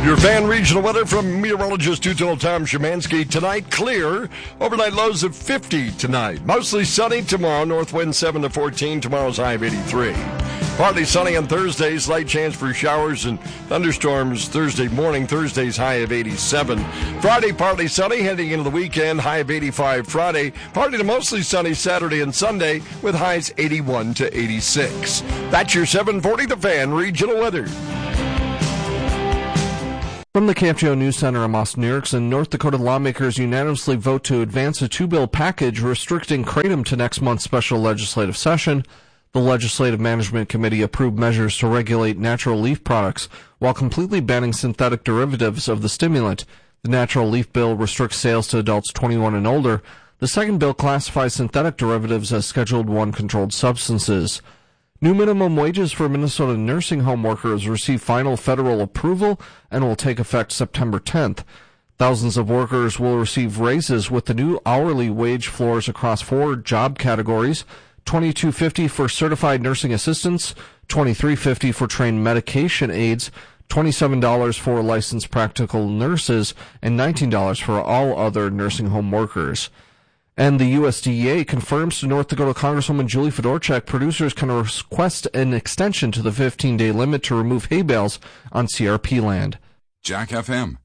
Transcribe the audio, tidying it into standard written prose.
Your fan regional weather from meteorologist Tutel Tom Szymanski. Tonight, clear. Overnight lows of 50 tonight. Mostly sunny tomorrow. North wind 7 to 14. Tomorrow's high of 83. Partly sunny on Thursday. Slight chance for showers and thunderstorms Thursday morning. Thursday's high of 87. Friday, partly sunny. Heading into the weekend, high of 85 Friday. Partly to mostly sunny Saturday and Sunday with highs 81 to 86. That's your 740 The Fan regional weather. From the KFGO News Center in Austin, New York, North Dakota lawmakers unanimously vote to advance a two-bill package restricting kratom to next month's special legislative session. The Legislative Management Committee approved measures to regulate natural leaf products while completely banning synthetic derivatives of the stimulant. The natural leaf bill restricts sales to adults 21 and older. The second bill classifies synthetic derivatives as Scheduled I controlled substances. New minimum wages for Minnesota nursing home workers receive final federal approval and will take effect September 10th. Thousands of workers will receive raises with the new hourly wage floors across 4 job categories: $22.50 for certified nursing assistants, $23.50 for trained medication aides, $27 for licensed practical nurses, and $19 for all other nursing home workers. And the USDA confirms to North Dakota Congresswoman Julie Fedorchak producers can request an extension to the 15-day limit to remove hay bales on CRP land. Jack FM.